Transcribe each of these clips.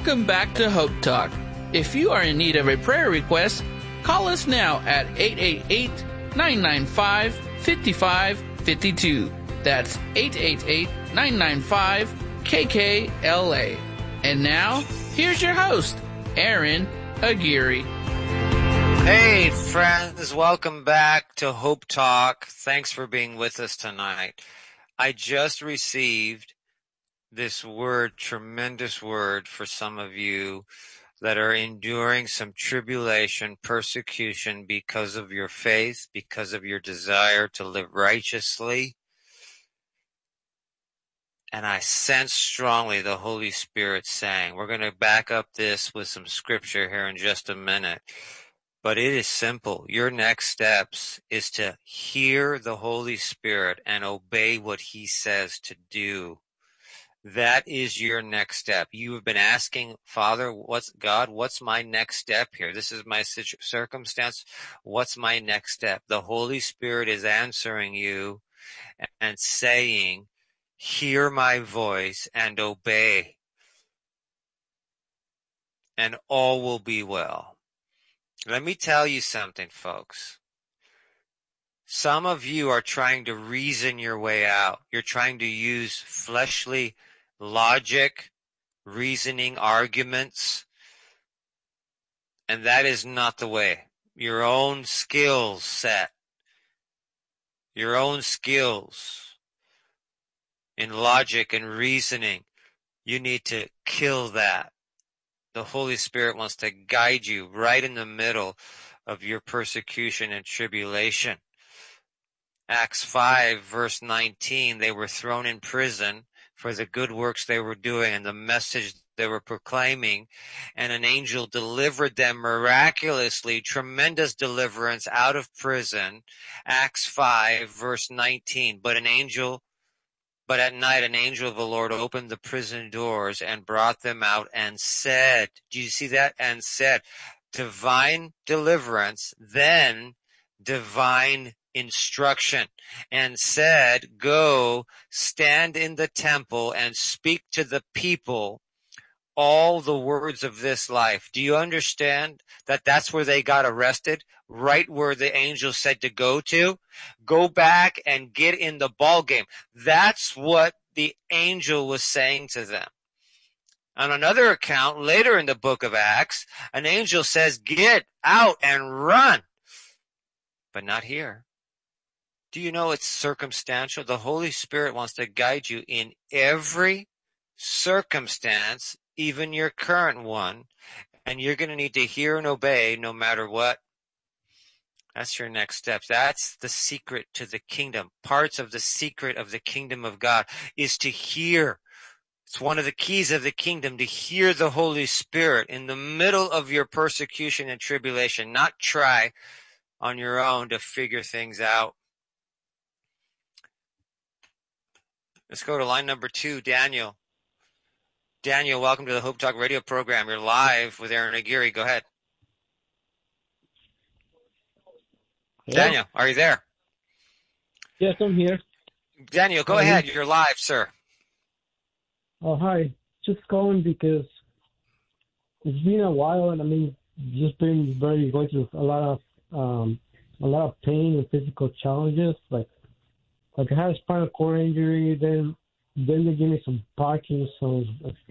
Welcome back to Hope Talk. If you are in need of a prayer request, call us now at 888-995-5552. That's 888-995-KKLA. And now, here's your host, Aaron Aguirre. Hey friends, welcome back to Hope Talk. Thanks for being with us tonight. I just received this word, tremendous word for some of you that are enduring some tribulation, persecution because of your faith, because of your desire to live righteously. And I sense strongly the Holy Spirit saying, we're going to back up this with some scripture here in just a minute. But it is simple. Your next steps is to hear the Holy Spirit and obey what He says to do. That is your next step. You have been asking, Father, what's my next step here? This is my circumstance. What's my next step? The Holy Spirit is answering you and saying, hear my voice and obey, and all will be well. Let me tell you something, folks. Some of you are trying to reason your way out. You're trying to use fleshly logic, reasoning, arguments, and that is not the way. Your own skills set, your own skills in logic and reasoning, you need to kill that. The Holy Spirit wants to guide you right in the middle of your persecution and tribulation. Acts 5, verse 19, they were thrown in prison for the good works they were doing and the message they were proclaiming, and an angel delivered them miraculously, tremendous deliverance out of prison. Acts 5, verse 19, But at night an angel of the Lord opened the prison doors and brought them out and said, do you see that? And said, divine deliverance, then divine instruction, and said, go stand in the temple and speak to the people all the words of this life. Do you understand that that's where they got arrested? Right where the angel said to go to? Go back and get in the ball game. That's what the angel was saying to them. On another account, later in the book of Acts, an angel says, get out and run. But not here. Do you know it's circumstantial? The Holy Spirit wants to guide you in every circumstance, even your current one, and you're going to need to hear and obey no matter what. That's your next steps. That's the secret to the kingdom. Parts of the secret of the kingdom of God is to hear. It's one of the keys of the kingdom, to hear the Holy Spirit in the middle of your persecution and tribulation, not try on your own to figure things out. Let's go to line number 2, Daniel. Daniel, welcome to the Hope Talk radio program. You're live with Aaron Aguirre. Go ahead. Hello? Daniel, are you there? Yes, I'm here. Daniel, go ahead. You're live, sir. Oh, hi. Just calling because it's been a while, and just been going through a lot of pain and physical challenges. Like I had a spinal cord injury, then they gave me some Parkinson's,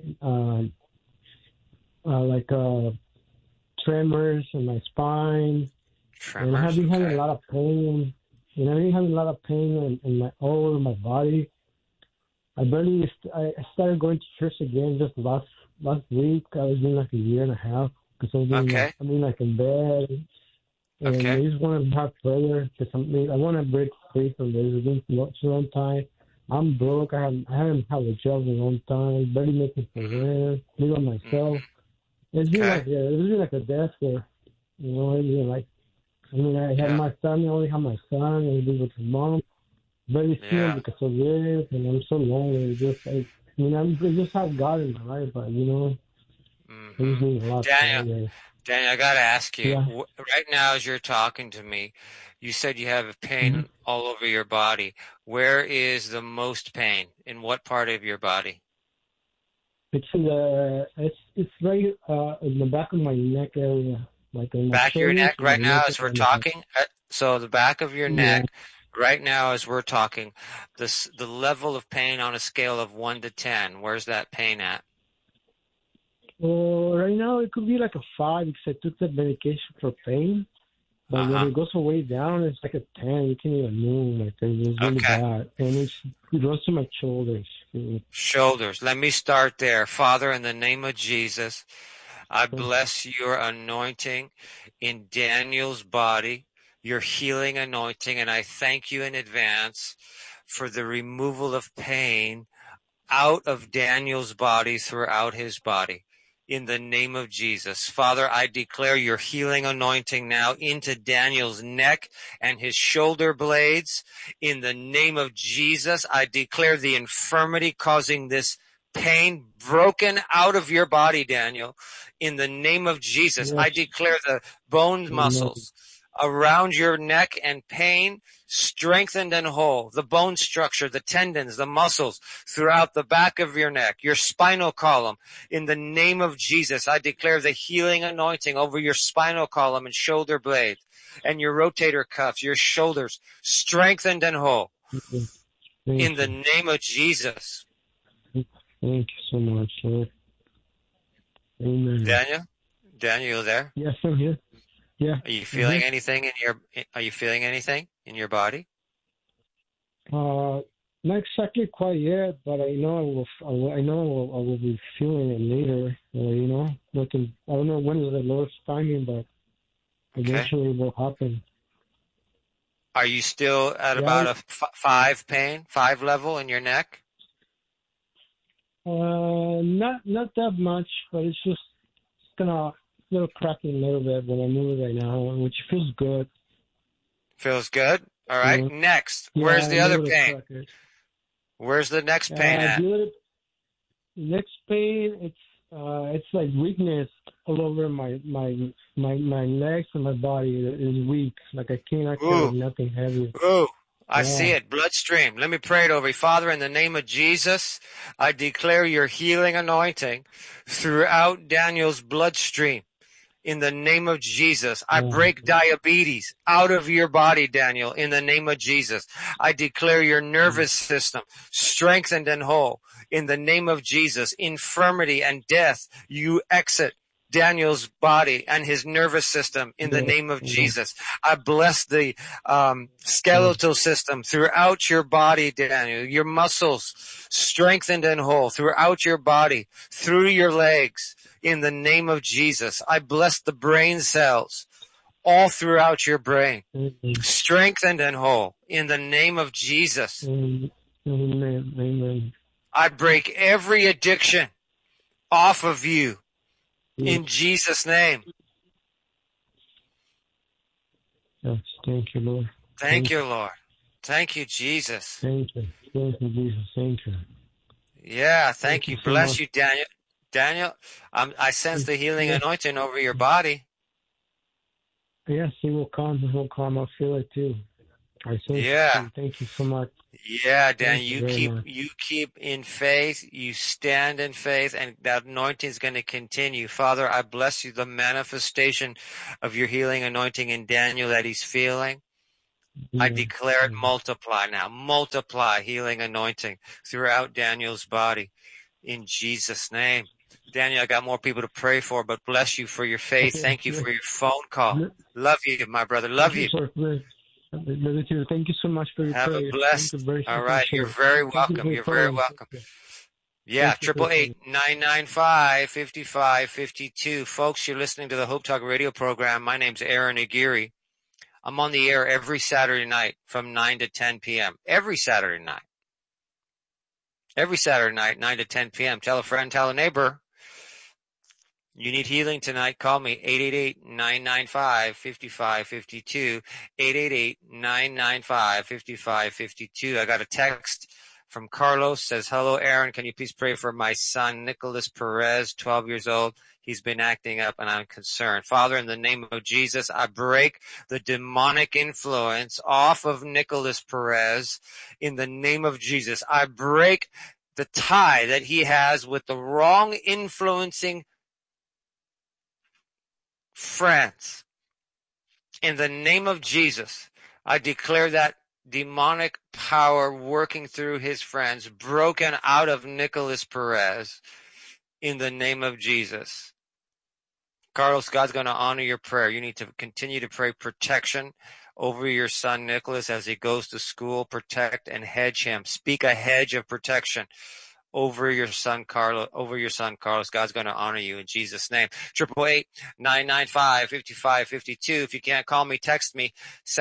tremors in my spine. And I've been having a lot of pain. And I've been having a lot of pain all over my body. I started going to church again just last week. I was doing like a year and a half because I was doing in bed. And I just want to have prayer because I want to break free from this. It's been a long time. I'm broke. I haven't had a job in a long time. Barely making for rent. Live on myself. It's been like a death there. You know, it's been like, I had my son. I only have my son. And live with his mom. Barely see him because of this, and I'm so lonely. I just have God in my life, but I just need a lot of prayer. Daniel, I got to ask you, right now as you're talking to me, you said you have pain all over your body. Where is the most pain? In what part of your body? It's it's right in the back of my neck area, like in my back of your neck right now as we're and talking. So the back of your neck right now as we're talking, the level of pain on a scale of 1 to 10, where's that pain at? Well, right now it could be like a 5 because I took the medication for pain. But when it goes way down, it's like a 10. You can't even move. Like, it's really bad. And it goes to my shoulders. Shoulders. Let me start there. Father, in the name of Jesus, I bless your anointing in Daniel's body, your healing anointing, and I thank you in advance for the removal of pain out of Daniel's body throughout his body. In the name of Jesus. Father, I declare your healing anointing now into Daniel's neck and his shoulder blades. In the name of Jesus, I declare the infirmity causing this pain broken out of your body, Daniel. In the name of Jesus, I declare the bone muscles around your neck and pain strengthened and whole, the bone structure, the tendons, the muscles throughout the back of your neck, your spinal column. In the name of Jesus, I declare the healing anointing over your spinal column and shoulder blade and your rotator cuffs, your shoulders, strengthened and whole. In the name of Jesus. Thank you so much, Lord. Amen. Daniel, you there? Yes, I'm here. Yeah. Are you feeling anything in your body? Not exactly quite yet, but I know I will be feeling it later. I don't know when is the Lord's timing, but eventually it will happen. Are you still at about a 5 level in your neck? Not that much, but it's just gonna little cracking a little bit when I move it right now, which feels good. Feels good? All right. Next. Where's the other pain? Where's the next pain at? Next pain, it's like weakness all over my legs and my body is weak. Like I can't carry nothing heavy. Ooh. I see it. Bloodstream. Let me pray it over you. Father, in the name of Jesus, I declare your healing anointing throughout Daniel's bloodstream. In the name of Jesus, I break diabetes out of your body, Daniel, in the name of Jesus. I declare your nervous system strengthened and whole. In the name of Jesus, infirmity and death, you exit Daniel's body and his nervous system in the name of Jesus. I bless the skeletal system throughout your body, Daniel, your muscles strengthened and whole throughout your body, through your legs. In the name of Jesus, I bless the brain cells all throughout your brain, strengthened and whole. In the name of Jesus, Amen. I break every addiction off of you. In Jesus' name. Yes, thank you, Lord. Thank you, Lord. Thank you, Jesus. Thank you, Jesus. Thank you. Yeah, thank you. Bless you, Daniel. Daniel, I sense the healing anointing over your body. Yes, it will come. It will come. I feel it too. I sense it. Thank you so much. Yeah, Dan, you keep in faith, you stand in faith, and that anointing is going to continue. Father, I bless you, the manifestation of your healing anointing in Daniel that he's feeling. I declare it multiply now. Multiply healing anointing throughout Daniel's body in Jesus' name. Daniel, I got more people to pray for, but bless you for your faith. Thank you for your phone call. Love you, my brother. Love you. Thank you so much for your Have a blessed. All right, you're very welcome. You're very welcome. Yeah, 888-995-5552. Folks, you're listening to the Hope Talk radio program. My name's Aaron Aguirre. I'm on the air every Saturday night from 9 to 10 p.m. Every Saturday night. Every Saturday night, 9 to 10 p.m. Tell a friend, tell a neighbor. You need healing tonight, call me, 888-995-5552, 888-995-5552. I got a text from Carlos, says, hello, Aaron, can you please pray for my son, Nicholas Perez, 12 years old. He's been acting up and I'm concerned. Father, in the name of Jesus, I break the demonic influence off of Nicholas Perez. In the name of Jesus, I break the tie that he has with the wrong influencing friends. In the name of Jesus, I declare that demonic power working through his friends broken out of Nicholas Perez in the name of Jesus. Carlos, God's going to honor your prayer. You need to continue to pray protection over your son Nicholas as he goes to school. Protect and hedge him. Speak a hedge of protection over your son Carlos. God's going to honor you in Jesus' name. 888-995-5552. If you can't call me, text me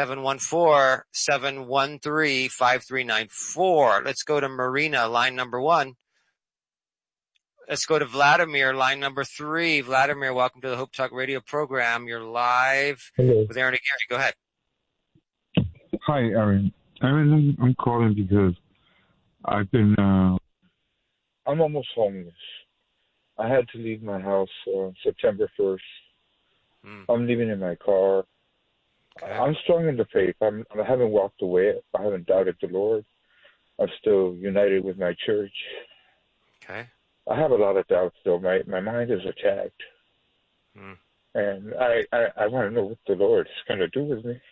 714-713-5394. Let's go to Marina, line number 1. Let's go to Vladimir, line number 3. Vladimir, welcome to the Hope Talk radio program. You're live with Aaron and Gary. Go ahead. Hi, Aaron. Aaron, I'm calling because I've been, I'm almost homeless. I had to leave my house September 1st. I'm living in my car. Okay. I'm strong in the faith. I haven't walked away. I haven't doubted the Lord. I'm still united with my church. Okay. I have a lot of doubts, though. My mind is attacked. And I want to know what the Lord is going to do with me.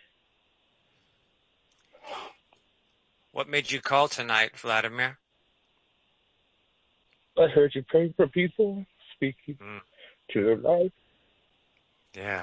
What made you call tonight, Vladimir? I heard you praying for people, speaking to their life. Yeah.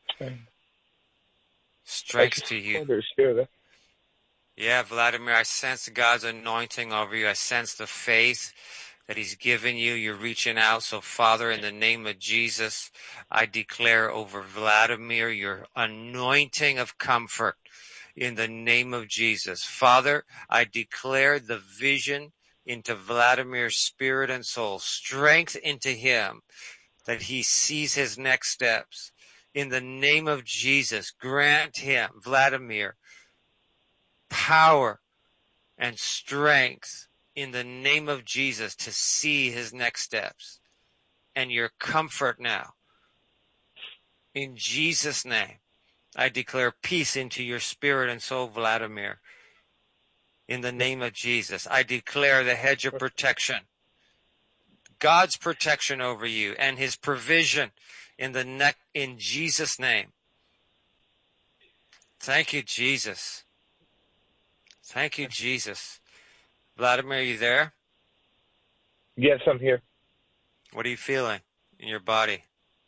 Strength to you. Yeah, Vladimir, I sense God's anointing over you. I sense the faith that he's given you. You're reaching out. So, Father, in the name of Jesus, I declare over Vladimir your anointing of comfort in the name of Jesus. Father, I declare the vision into Vladimir's spirit and soul, strength into him, that he sees his next steps. In the name of Jesus, grant him, Vladimir, power and strength in the name of Jesus to see his next steps, and your comfort now. In Jesus' name, I declare peace into your spirit and soul, Vladimir. In the name of Jesus, I declare the hedge of protection, God's protection over you and his provision in Jesus' name. Thank you, Jesus. Thank you, Jesus. Vladimir, are you there? Yes, I'm here. What are you feeling in your body?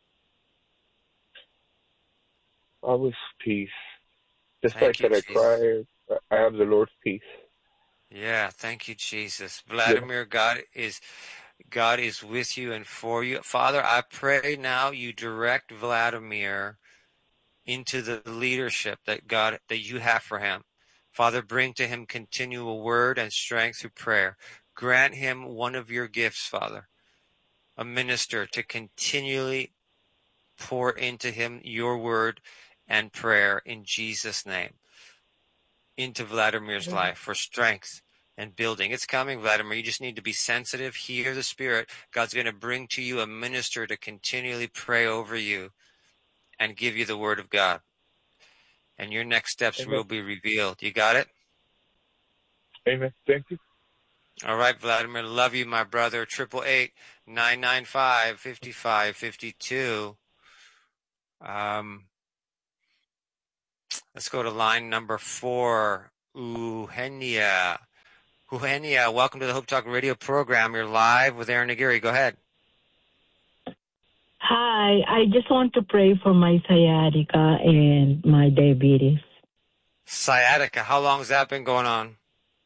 Always peace. Despite that I cry, I have the Lord's peace. Yeah, thank you, Jesus. Vladimir, yeah. God is with you and for you. Father, I pray now you direct Vladimir into the leadership that you have for him. Father, bring to him continual word and strength through prayer. Grant him one of your gifts, Father, a minister to continually pour into him your word and prayer in Jesus' name, into Vladimir's life for strength and building. It's coming, Vladimir. You just need to be sensitive, hear the Spirit. God's going to bring to you a minister to continually pray over you and give you the word of God. And your next steps will be revealed. You got it? Amen. Thank you. All right, Vladimir. Love you, my brother. 888-995-5552. Let's go to line number 4. Eugenia. Eugenia, welcome to the Hope Talk radio program. You're live with Aaron Aguirre. Go ahead. Hi, I just want to pray for my sciatica and my diabetes. Sciatica, how long has that been going on?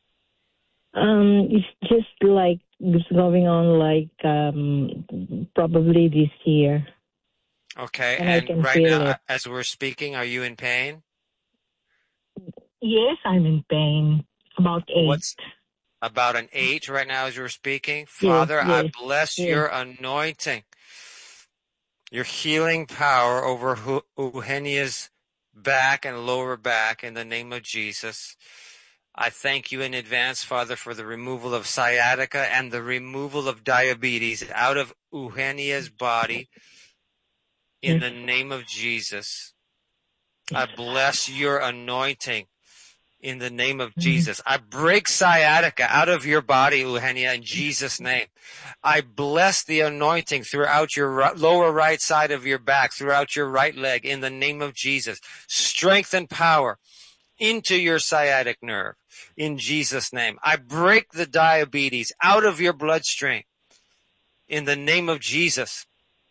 It's just like it's going on like probably this year. Okay, and right now, as we're speaking, are you in pain? Yes, I'm in pain. About 8. About an 8 right now as we're speaking? Father, yes. I bless your anointing, your healing power over Eugenia's back and lower back in the name of Jesus. I thank you in advance, Father, for the removal of sciatica and the removal of diabetes out of Eugenia's body in the name of Jesus. I bless your anointing in the name of Jesus. I break sciatica out of your body, Eugenia, in Jesus' name. I bless the anointing throughout your lower right side of your back, throughout your right leg, in the name of Jesus. Strength and power into your sciatic nerve, in Jesus' name. I break the diabetes out of your bloodstream, in the name of Jesus.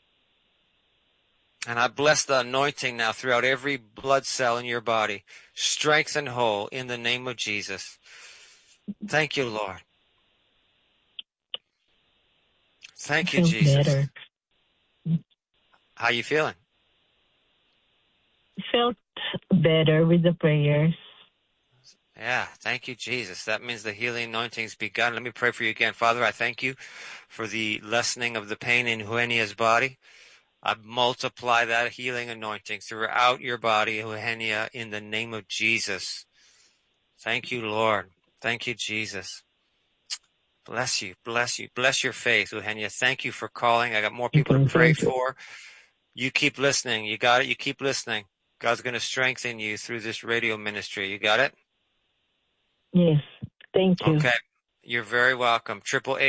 And I bless the anointing now throughout every blood cell in your body. Strength and whole in the name of Jesus. Thank you, Lord. Thank you, Jesus. Better. How you feeling? Felt better with the prayers. Yeah, thank you, Jesus. That means the healing anointing's begun. Let me pray for you again. Father, I thank you for the lessening of the pain in Eugenia's body. I multiply that healing anointing throughout your body, Eugenia, in the name of Jesus. Thank you, Lord. Thank you, Jesus. Bless you, bless you. Bless your faith, Eugenia. Thank you for calling. I got more people to pray for. You keep listening. You got it. You keep listening. God's going to strengthen you through this radio ministry. You got it? Yes. Thank you. Okay. You're very welcome.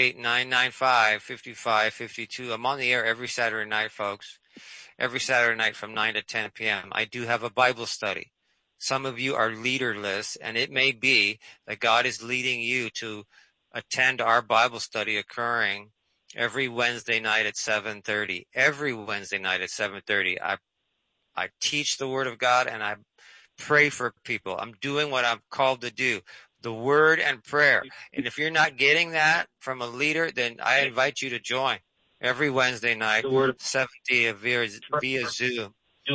888-995-5552. I'm on the air every Saturday night, folks. Every Saturday night from 9 to 10 p.m. I do have a Bible study. Some of you are leaderless, and it may be that God is leading you to attend our Bible study occurring every Wednesday night at 7:30. Every Wednesday night at 7:30. I teach the Word of God, and I pray for people. I'm doing what I'm called to do. The Word and prayer. And if you're not getting that from a leader, then I invite you to join every Wednesday night, 7:30 via Zoom.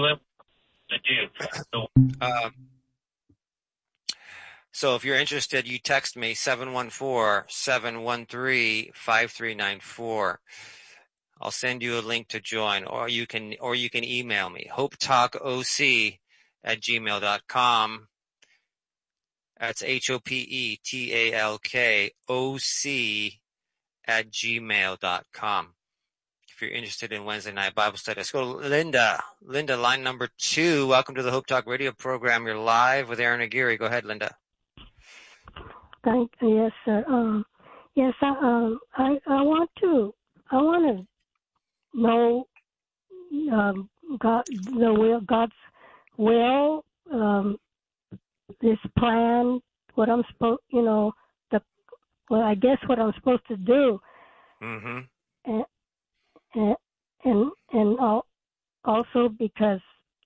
So if you're interested, you text me 714-713-5394. I'll send you a link to join, or you can email me, hopetalkoc@gmail.com. That's HOPETALKOC@gmail.com. If you're interested in Wednesday night Bible study, let's go to Linda. Linda, line number 2. Welcome to the Hope Talk radio program. You're live with Aaron Aguirre. Go ahead, Linda. Yes, sir. Yes, I want to know God's will, this plan, what I'm supposed, I guess what I'm supposed to do. Mm-hmm. And also because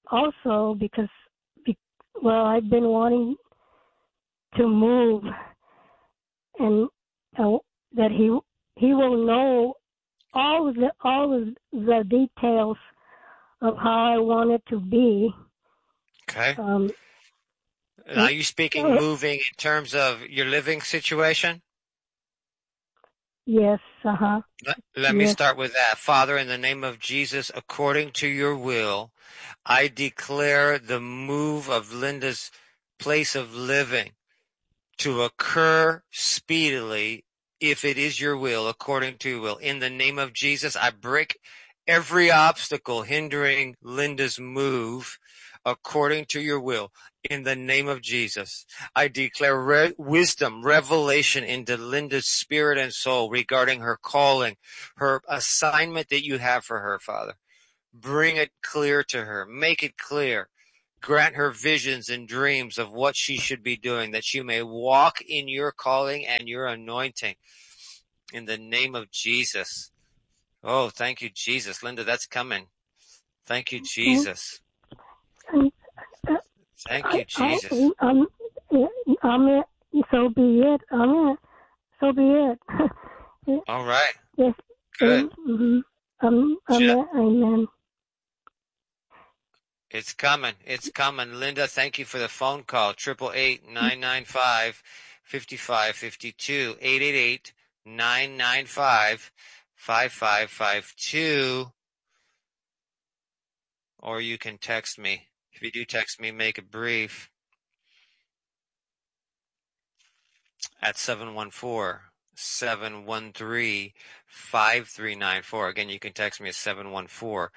I've been wanting to move, and that he will know all the details of how I want it to be. Okay. Are you speaking moving in terms of your living situation? Yes. Uh-huh. Let me start with that. Father, in the name of Jesus, according to your will, I declare the move of Linda's place of living to occur speedily, if it is your will, according to your will. In the name of Jesus, I break every obstacle hindering Linda's move according to your will. In the name of Jesus, I declare wisdom, revelation into Linda's spirit and soul regarding her calling, her assignment that you have for her, Father. Bring it clear to her. Make it clear. Grant her visions and dreams of what she should be doing, that she may walk in your calling and your anointing. In the name of Jesus. Oh, thank you, Jesus. Linda, that's coming. Thank you, Jesus. Thank you, Jesus. Amen. So be it. Amen. So be it. All right. Yes. Good. Mm-hmm. Amen. It's coming. It's coming. Linda, thank you for the phone call. 888-995-5552. 888-995-5552. Or you can text me. If you do text me, make it brief. At 714-713-5394. Again, you can text me at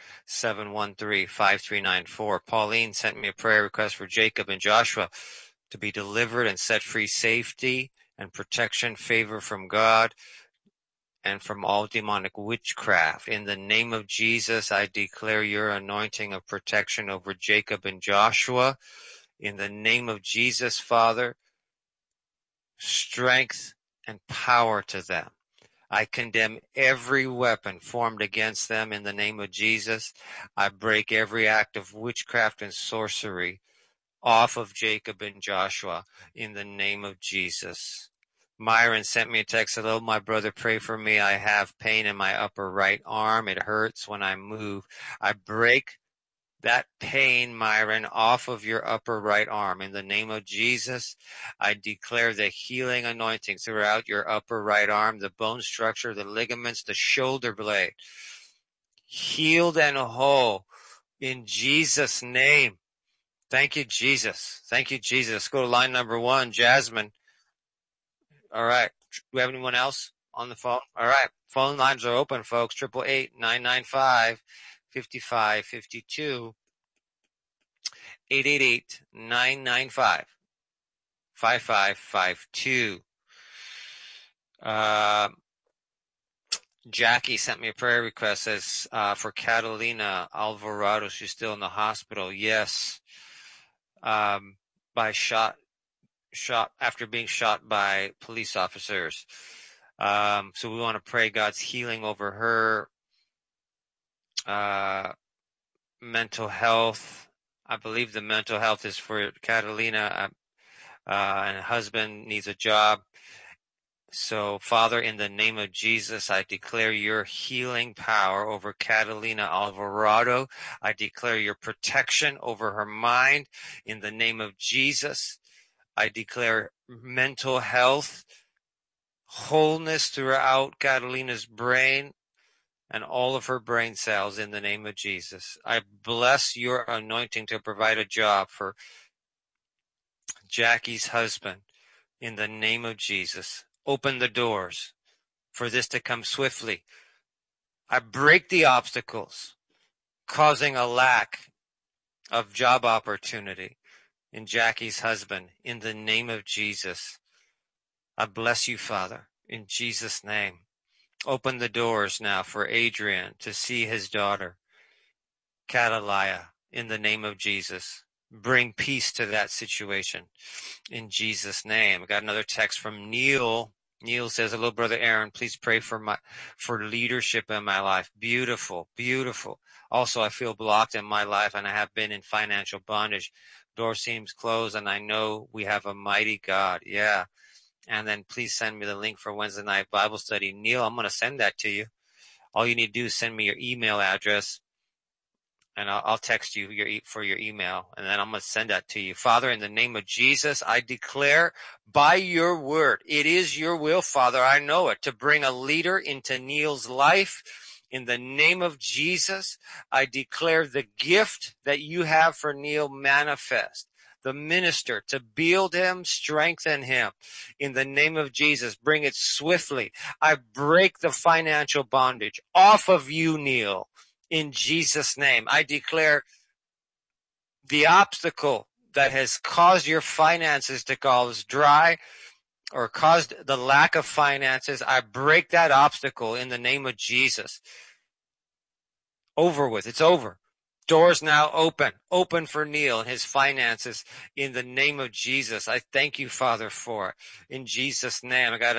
714-713-5394. Pauline sent me a prayer request for Jacob and Joshua. to be delivered and set free, safety and protection, favor from God, and from all demonic witchcraft. In the name of Jesus, I declare your anointing of protection over Jacob and Joshua. In the name of Jesus, Father, strength and power to them. I condemn every weapon formed against them in the name of Jesus. I break every act of witchcraft and sorcery off of Jacob and Joshua in the name of Jesus. Myron sent me a text. Hello, my brother, pray for me. I have pain in my upper right arm. It hurts when I move. I break that pain, Myron, off of your upper right arm. In the name of Jesus, I declare the healing anointing throughout your upper right arm, the bone structure, the ligaments, the shoulder blade. Healed and whole in Jesus' name. Thank you, Jesus. Thank you, Jesus. Let's go to line number 1, Jasmine. All right. Do we have anyone else on the phone? All right. Phone lines are open, folks. 888-995-5552. 888-995-5552. Jackie sent me a prayer request. Says for Catalina Alvarado. She's still in the hospital. Yes. By shot after being shot by police officers. So we want to pray God's healing over her mental health. I believe the mental health is for Catalina, and her husband needs a job. So, Father, in the name of Jesus, I declare your healing power over Catalina Alvarado. I declare your protection over her mind. In the name of Jesus, I declare mental health, wholeness throughout Catalina's brain and all of her brain cells in the name of Jesus. I bless your anointing to provide a job for Jackie's husband in the name of Jesus. Open the doors for this to come swiftly. I break the obstacles causing a lack of job opportunity in Jackie's husband in the name of Jesus. I bless you, Father, in Jesus' name. Open the doors now for Adrian to see his daughter, Catalina, in the name of Jesus. Bring peace to that situation in Jesus' name. I got another text from Neil. Neil says, hello, Brother Aaron. Please pray for leadership in my life. Beautiful, beautiful. Also, I feel blocked in my life and I have been in financial bondage. Door seems closed and I know we have a mighty God. Yeah. And then please send me the link for Wednesday night Bible study. Neil, I'm going to send that to you. All you need to do is send me your email address, and I'll text you for your email, and then I'm going to send that to you. Father, in the name of Jesus, I declare by your word, it is your will, Father, I know it, to bring a leader into Neil's life. In the name of Jesus, I declare the gift that you have for Neil manifest. The minister, to build him, strengthen him. In the name of Jesus, bring it swiftly. I break the financial bondage off of you, Neil. In Jesus' name, I declare the obstacle that has caused your finances to cause dry or caused the lack of finances, I break that obstacle in the name of Jesus. Over with. It's over. Doors now open for Neil and his finances in the name of Jesus. I thank you, Father, for it. In Jesus' name, I got